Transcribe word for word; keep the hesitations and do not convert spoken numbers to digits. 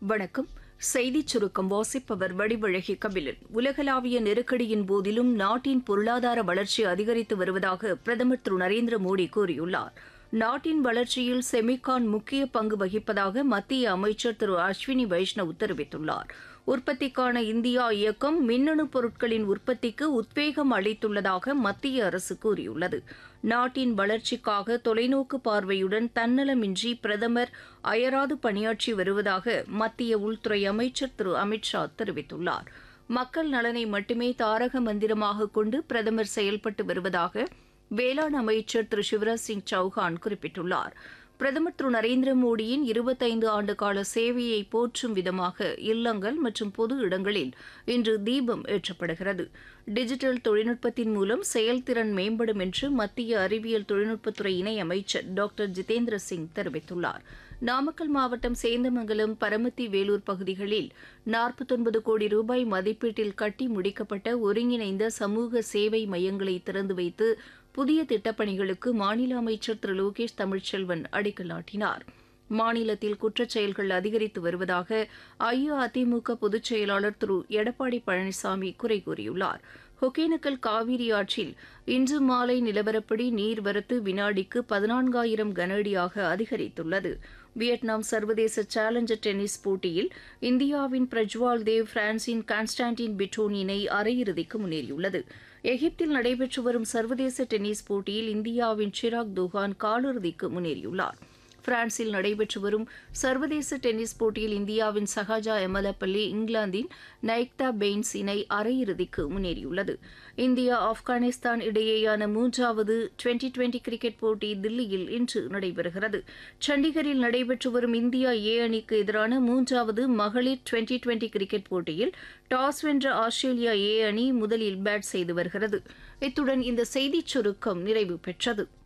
வணக்கம். செய்திச் சுருக்கம் வாசிப்பவர் வடிவழகி கபிலன். உலகளாவிய நெருக்கடியின் போதிலும் நாட்டின் பொருளாதார வளர்ச்சி அதிகரித்து வருவதாக பிரதமர் திரு நரேந்திர மோடி கூறியுள்ளார். நாட்டின் வளர்ச்சியில் செமிகான் முக்கிய பங்கு வகிப்பதாக மத்திய அமைச்சர் திரு அஸ்வினி வைஷ்ணவ் தெரிவித்துள்ளார். உற்பத்திக்கான இந்தியா இயக்கம் மின்னணு பொருட்களின் உற்பத்திக்கு உத்வேகம் அளித்துள்ளதாக மத்திய அரசு கூறியுள்ளது. நாட்டின் வளர்ச்சிக்காக தொலைநோக்கு பார்வையுடன் தன்னலமின்றி பிரதமர் அயராது பணியாற்றி வருவதாக மத்திய உள்துறை அமைச்சர் திரு அமித் ஷா தெரிவித்துள்ளார். மக்கள் நலனை மட்டுமே தாரக மந்திரமாக கொண்டு பிரதமர் செயல்பட்டு வருவதாக வேளாண் அமைச்சர் திரு சிவராஜ் சிங் சௌஹான் குறிப்பிட்டுள்ளார். பிரதமர் திரு நரேந்திர மோடியின் இருபத்தைந்து ஆண்டு கால சேவையை போற்றும் விதமாக இல்லங்கள் மற்றும் பொது இடங்களில் இன்று தீபம் ஏற்றப்படுகிறது. டிஜிட்டல் தொழில்நுட்பத்தின் மூலம் செயல்திறன் மேம்படும் என்று மத்திய அறிவியல் தொழில்நுட்பத்துறை இணை அமைச்சர் டாக்டர் ஜிதேந்திர சிங் தெரிவித்துள்ளார். நாமக்கல் மாவட்டம் சேந்தமங்கலம், பரமத்தி வேலூர் பகுதிகளில் நாற்பத்தொன்பது கோடி ரூபாய் மதிப்பீட்டில் கட்டி முடிக்கப்பட்ட ஒருங்கிணைந்த சமூக சேவை மையங்களை திறந்து வைத்து புதிய திட்டப்பணிகளுக்கு மாநில அமைச்சர் திரு லோகேஷ் தமிழ்ச்செல்வன் அடிக்கல் நாட்டினார். மாநிலத்தில் குற்றச் செயல்கள் அதிகரித்து வருவதாக அஇஅதிமுக பொதுச் செயலாளர் திரு எடப்பாடி பழனிசாமி குறை கூறியுள்ளார். ஒகேனக்கல் காவிரி ஆற்றில் இன்று மாலை நிலவரப்படி நீர்வரத்து வினாடிக்கு பதினான்காயிரம் கனஅடியாக அதிகரித்துள்ளது. வியட்நாம் சர்வதேச சேலஞ்சர் டென்னிஸ் போட்டியில் இந்தியாவின் பிரஜ்வால் தேவ் பிரான்சின் கான்ஸ்டான்டின் பிட்டோன் இணை அரையிறுதிக்கு முன்னேறியுள்ளது. எகிப்தில் நடைபெற்று வரும் சர்வதேச டென்னிஸ் போட்டியில் இந்தியாவின் சிராக் துகான் காலிறுதிக்கு முன்னேறியுள்ளார். பிரான்சில் நடைபெற்று வரும் சர்வதேச டென்னிஸ் போட்டியில் இந்தியாவின் சஹாஜா எமலப்பள்ளி இங்கிலாந்தின் நைக்தா பெய்ன்ஸ் இணை அரையிறுதிக்கு முன்னேறியுள்ளது. இந்தியா ஆப்கானிஸ்தான் இடையேயான மூன்றாவது டுவெண்டி டுவெண்டி கிரிக்கெட் போட்டி தில்லியில் இன்று நடைபெறுகிறது. சண்டிகரில் நடைபெற்று வரும் இந்தியா ஏ அணிக்கு எதிரான மூன்றாவது மகளிர் டுவெண்டி டுவெண்டி கிரிக்கெட் போட்டியில் டாஸ் வென்ற ஆஸ்திரேலியா ஏ அணி முதலில் பேட் செய்து வருகிறது. இத்துடன் இந்த செய்திச் சுருக்கம் நிறைவு பெற்றது.